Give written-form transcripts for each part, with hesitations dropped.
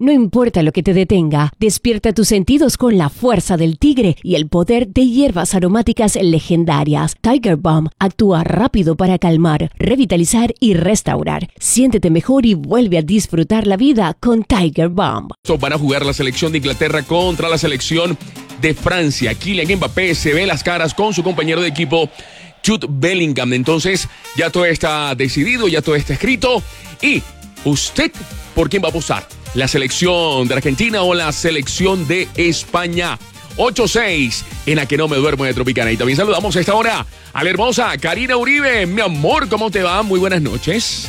No importa lo que te detenga, despierta tus sentidos con la fuerza del tigre y el poder de hierbas aromáticas legendarias. Tiger Balm actúa rápido para calmar, revitalizar y restaurar. Siéntete mejor y vuelve a disfrutar la vida con Tiger Balm. Van a jugar la selección de Inglaterra contra la selección de Francia. Kylian Mbappé se ve las caras con su compañero de equipo Jude Bellingham. Entonces ya todo está decidido, ya todo está escrito. ¿Y usted por quién va a apostar? ¿La selección de Argentina o la selección de España? 8-6 en A Que No Me Duermo de Tropicana. Y también saludamos a esta hora a la hermosa Karina Uribe. Mi amor, ¿cómo te va? Muy buenas noches.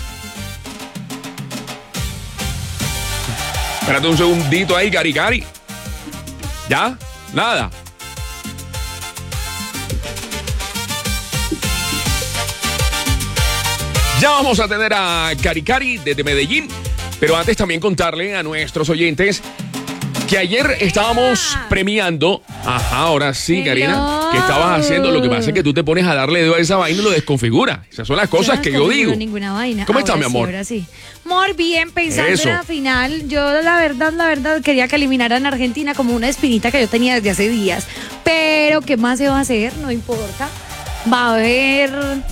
Espérate un segundito ahí, Cari. ¿Ya? Nada. Ya vamos a tener a Cari desde Medellín, pero antes también contarle a nuestros oyentes que ayer estábamos premiando. Ajá, ahora sí, Karina, ¿qué estabas haciendo? Lo que pasa es que tú te pones a darle dedo a esa vaina y lo desconfigura. Esas son las cosas que yo digo. Ninguna vaina. ¿Cómo estás, mi amor? Ahora sí. Amor, bien, pensando en la final, yo la verdad, quería que eliminaran a Argentina como una espinita que yo tenía desde hace días. Pero, ¿qué más se va a hacer? No importa. Va a haber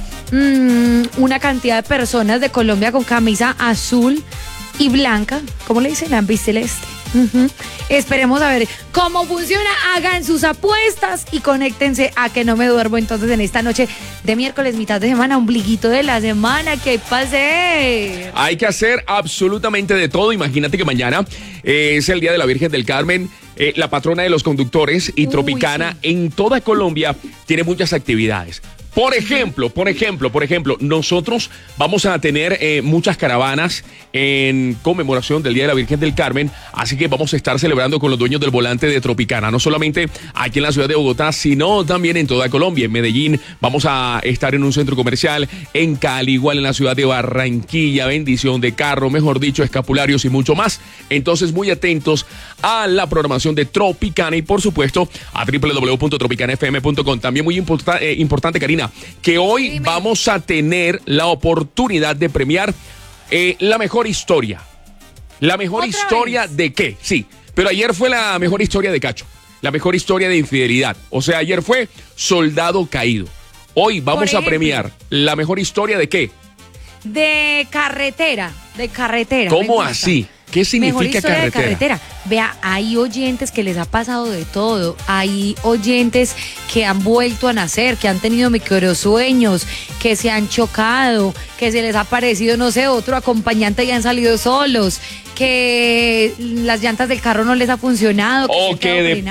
una cantidad de personas de Colombia con camisa azul y blanca. ¿Cómo le dicen? La celeste. Esperemos a ver cómo funciona. Hagan sus apuestas y conéctense a Que No Me Duermo entonces en esta noche de miércoles, mitad de semana, ombliguito de la semana. ¿Qué hay para hacer? Hay que hacer absolutamente de todo. Imagínate que mañana es el Día de la Virgen del Carmen, la patrona de los conductores, y Tropicana en toda Colombia tiene muchas actividades. Por ejemplo, nosotros vamos a tener muchas caravanas en conmemoración del Día de la Virgen del Carmen, así que vamos a estar celebrando con los dueños del volante de Tropicana, no solamente aquí en la ciudad de Bogotá, sino también en toda Colombia. En Medellín vamos a estar en un centro comercial, en Cali, igual en la ciudad de Barranquilla, bendición de carro, mejor dicho, escapularios y mucho más. Entonces, muy atentos a la programación de Tropicana y, por supuesto, a www.tropicanafm.com. También muy importante, Karina, que hoy vamos a tener la oportunidad de premiar la mejor historia. ¿La mejor historia de qué? Sí, pero ayer fue la mejor historia de Cacho, la mejor historia de infidelidad. O sea, ayer fue Soldado Caído. Hoy vamos a premiar la mejor historia de qué? De carretera. ¿Cómo así? ¿Qué significa carretera? Vea, hay oyentes que les ha pasado de todo. Hay oyentes que han vuelto a nacer, que han tenido microsueños, que se han chocado, que se les ha aparecido, no sé, otro acompañante y han salido solos, que las llantas del carro no les ha funcionado, que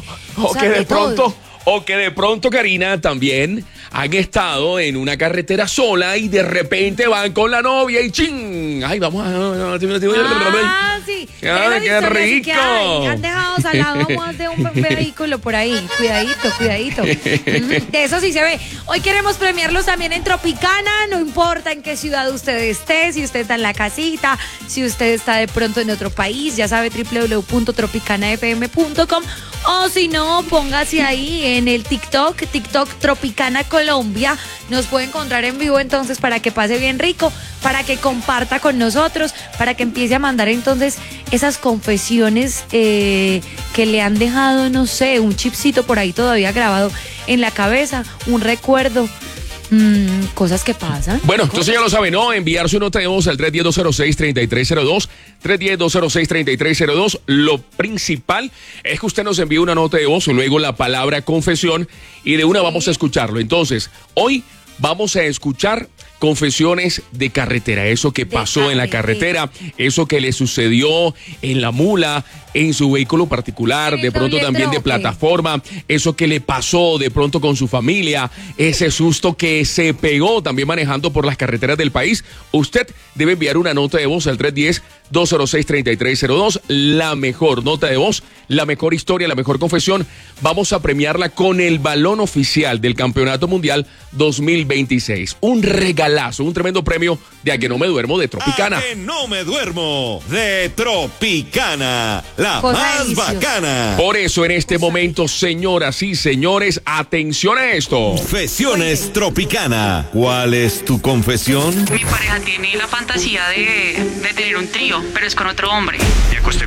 de pronto, Karina, también han estado en una carretera sola y de repente van con la novia y ¡ching! ¡Ay, vamos a... sí! ¡Qué rico! Han dejado salado más de un vehículo por ahí. Cuidadito. De eso sí se ve. Hoy queremos premiarlos también en Tropicana. No importa en qué ciudad usted esté, si usted está en la casita, si usted está de pronto en otro país, ya sabe, www.tropicanafm.com. O si no, póngase ahí en el TikTok Tropicana Colombia. Nos puede encontrar en vivo entonces para que pase bien rico, para que comparta con nosotros, para que empiece a mandar entonces esas confesiones que le han dejado, no sé, un chipcito por ahí todavía grabado en la cabeza, un recuerdo. Cosas que pasan. Bueno, entonces ya lo saben, ¿no? Enviar su nota de voz al 310-206-3302. 310-206-3302. Lo principal es que usted nos envíe una nota de voz, luego la palabra confesión, y de una vamos a escucharlo. Entonces, hoy vamos a escuchar confesiones de carretera, eso que pasó en la carretera, eso que le sucedió en la mula, en su vehículo particular, de pronto también de plataforma, eso que le pasó de pronto con su familia, ese susto que se pegó también manejando por las carreteras del país. Usted debe enviar una nota de voz al 310-206-3302, la mejor nota de voz, la mejor historia, la mejor confesión. Vamos a premiarla con el balón oficial del Campeonato Mundial 2026. Un regalazo, un tremendo premio de A Que No Me Duermo de Tropicana. A Que No Me Duermo de Tropicana, la cosa más deliciosa. bacana. Por eso en este momento, señoras y señores, atención a esto. Confesiones Tropicana. ¿Cuál es tu confesión? Mi pareja tiene la fantasía de tener un trío, pero es con otro hombre. Me acosté